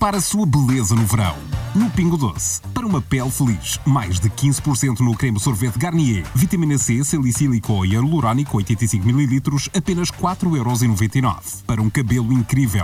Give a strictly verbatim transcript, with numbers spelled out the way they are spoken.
para a sua beleza no verão. No Pingo Doce, para uma pele feliz, mais de quinze por cento no creme sorvete Garnier. Vitamina C, salicílico e hialurônico oitenta e cinco mililitros, apenas quatro euros e noventa e nove. Para um cabelo incrível,